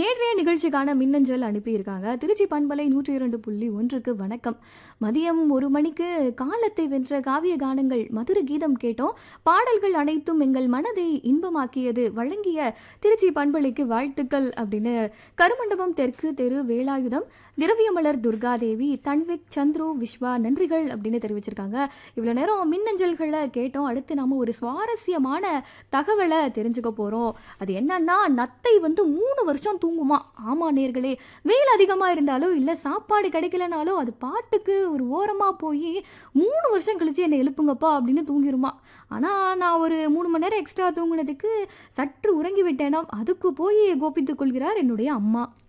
நேற்றைய நிகழ்ச்சிக்கான மின்னஞ்சல் அனுப்பியிருக்காங்க. திருச்சி பண்பலை 102.1க்கு வணக்கம். மதியம் 1 மணிக்கு காலத்தை வென்ற காவிய கானங்கள் மதுர கீதம் கேட்டோம். பாடல்கள் அனைத்தும் எங்கள் மனதை இன்பமாக்கியது. வழங்கிய திருச்சி பண்பலைக்கு வாழ்த்துக்கள் அப்படின்னு கருமண்டபம் தெற்கு தெரு வேலாயுதம் திரவியமலர் துர்காதேவி தன்விக் சந்துரு விஸ்வா நன்றிகள் அப்படின்னு தெரிவிச்சிருக்காங்க. இவ்வளோ நேரம் மின்னஞ்சல்களை கேட்டோம். அடுத்து நாம ஒரு சுவாரஸ்யமான தகவலை தெரிஞ்சுக்க போறோம். அது என்னன்னா, நத்தை 3 வருஷம் தூங்குமா. ஆமா நேர்களே, வெயில் அதிகமா இருந்தாலோ இல்ல சாப்பாடு கிடைக்கலனாலோ அது பாட்டுக்கு ஒரு ஓரமா போய் 3 வருஷம் கழிச்சு என்னை எழுப்புங்கப்பா அப்படின்னு தூங்கிருமா. ஆனா நான் ஒரு 3 மணி நேரம் எக்ஸ்ட்ரா தூங்குனதுக்கு சற்று உறங்கி விட்டேனாம். அதுக்கு போய் கோபித்துக் கொள்கிறார் என்னுடைய அம்மா.